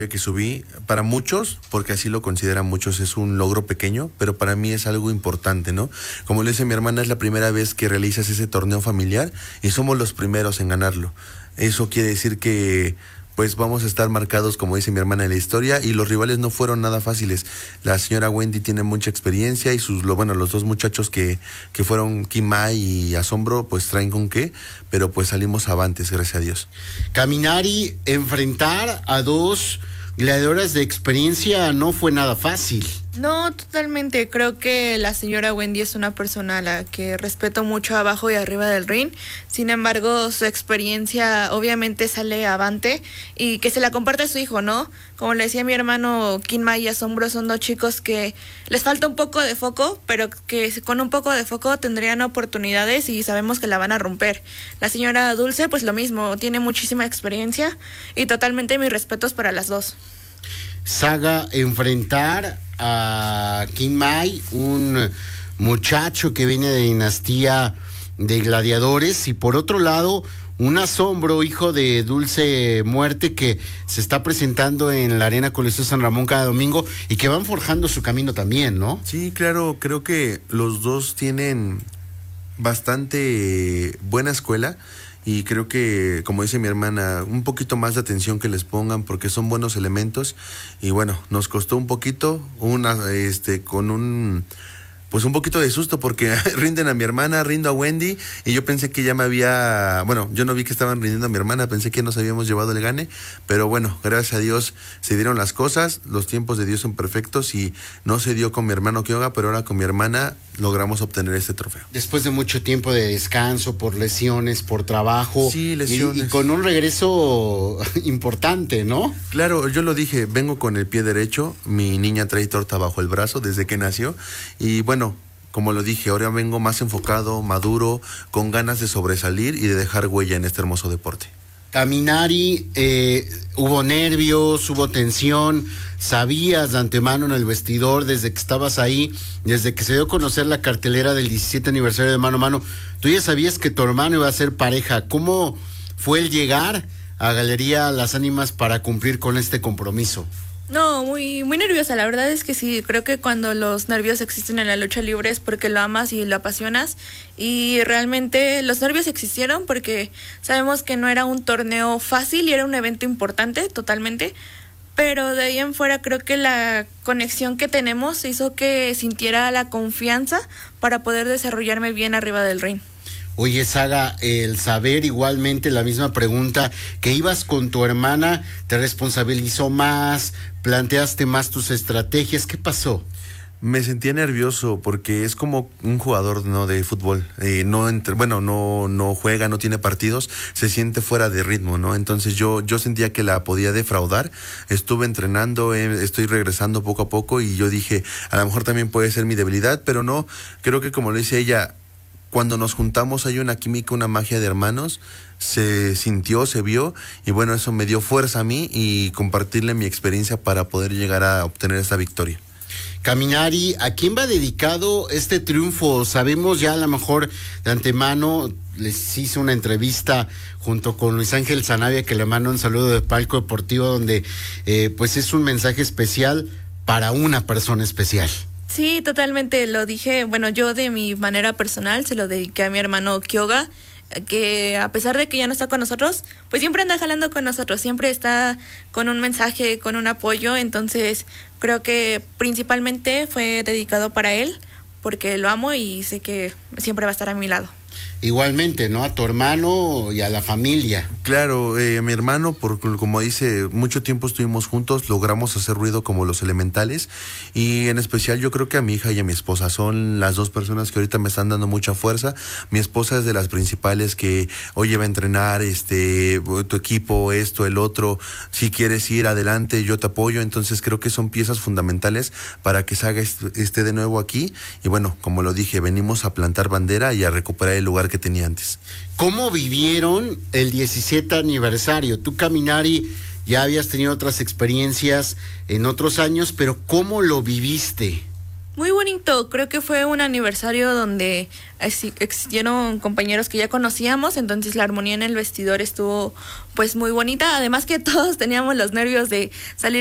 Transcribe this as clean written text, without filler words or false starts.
que subí, para muchos, porque así lo consideran muchos, es un logro pequeño, pero para mí es algo importante, ¿no? Como le dice mi hermana, es la primera vez que realizas ese torneo familiar y somos los primeros en ganarlo. Eso quiere decir que pues vamos a estar marcados, como dice mi hermana, en la historia, y los rivales no fueron nada fáciles. La señora Wendy tiene mucha experiencia y los dos muchachos que fueron Kimai y Asombro, pues traen con qué, pero pues salimos avantes, gracias a Dios. Caminari, enfrentar a dos gladiadoras de experiencia no fue nada fácil. No, totalmente. Creo que la señora Wendy es una persona a la que respeto mucho abajo y arriba del ring. Sin embargo, su experiencia obviamente sale avante y que se la comparte a su hijo, ¿no? Como le decía mi hermano, Kinma y Asombro son dos chicos que les falta un poco de foco, pero que con un poco de foco tendrían oportunidades y sabemos que la van a romper. La señora Dulce, pues lo mismo, tiene muchísima experiencia y totalmente mis respetos para las dos. Saga, enfrentar a Kim Mai, un muchacho que viene de dinastía de gladiadores, y por otro lado un Asombro, hijo de Dulce Muerte, que se está presentando en la Arena Coliseo San Ramón cada domingo y que van forjando su camino también, ¿no? Sí, claro, creo que los dos tienen bastante buena escuela. Y creo que, como dice mi hermana, un poquito más de atención que les pongan porque son buenos elementos. Y bueno, nos costó un poquito, con un poquito de susto porque rinden a mi hermana, rindo a Wendy y yo pensé que ya yo no vi que estaban rindiendo a mi hermana, pensé que nos habíamos llevado el gane, pero bueno, gracias a Dios se dieron las cosas, los tiempos de Dios son perfectos y no se dio con mi hermano Kyoga, pero ahora con mi hermana logramos obtener este trofeo. Después de mucho tiempo de descanso, por lesiones, por trabajo. Sí, lesiones. Y con un regreso importante, ¿no? Claro, yo lo dije, vengo con el pie derecho, mi niña trae torta bajo el brazo desde que nació y bueno, como lo dije, ahora vengo más enfocado, maduro, con ganas de sobresalir y de dejar huella en este hermoso deporte. Caminari, hubo nervios, hubo tensión, sabías de antemano en el vestidor desde que estabas ahí, desde que se dio a conocer la cartelera del 17 aniversario de Mano a Mano, tú ya sabías que tu hermano iba a ser pareja. ¿Cómo fue el llegar a Galería Las Ánimas para cumplir con este compromiso? No, muy, muy nerviosa, la verdad es que sí, creo que cuando los nervios existen en la lucha libre es porque lo amas y lo apasionas y realmente los nervios existieron porque sabemos que no era un torneo fácil y era un evento importante totalmente, pero de ahí en fuera creo que la conexión que tenemos hizo que sintiera la confianza para poder desarrollarme bien arriba del ring. Oye, Saga, el saber igualmente la misma pregunta, que ibas con tu hermana, ¿te responsabilizó más? ¿Planteaste más tus estrategias? ¿Qué pasó? Me sentía nervioso porque es como un jugador no de fútbol, no juega, no tiene partidos, se siente fuera de ritmo, ¿no? Entonces yo sentía que la podía defraudar, estuve entrenando, estoy regresando poco a poco y yo dije, a lo mejor también puede ser mi debilidad, pero no, creo que como lo dice ella, cuando nos juntamos hay una química, una magia de hermanos, se sintió, se vio y bueno, eso me dio fuerza a mí y compartirle mi experiencia para poder llegar a obtener esta victoria. Caminari, ¿a quién va dedicado este triunfo? Sabemos ya a lo mejor de antemano, les hice una entrevista junto con Luis Ángel Zanavia que le mando un saludo de Palco Deportivo donde pues es un mensaje especial para una persona especial. Sí, totalmente, lo dije, bueno, yo de mi manera personal se lo dediqué a mi hermano Kyoga, que a pesar de que ya no está con nosotros, pues siempre anda jalando con nosotros, siempre está con un mensaje, con un apoyo, entonces creo que principalmente fue dedicado para él, porque lo amo y sé que siempre va a estar a mi lado. Igualmente, ¿no? A tu hermano y a la familia. Claro, mi hermano, como dice, mucho tiempo estuvimos juntos, logramos hacer ruido como los elementales y en especial yo creo que a mi hija y a mi esposa son las dos personas que ahorita me están dando mucha fuerza. Mi esposa es de las principales que, oye, va a entrenar, tu equipo, esto, el otro, si quieres ir adelante, yo te apoyo, entonces creo que son piezas fundamentales para que Saga esté de nuevo aquí y bueno, como lo dije, venimos a plantar bandera y a recuperar el lugar que tenía antes. ¿Cómo vivieron el 17 aniversario? Tú, Caminari, ya habías tenido otras experiencias en otros años, pero ¿cómo lo viviste? Muy bonito, creo que fue un aniversario donde existieron compañeros que ya conocíamos, entonces la armonía en el vestidor estuvo pues muy bonita, además que todos teníamos los nervios de salir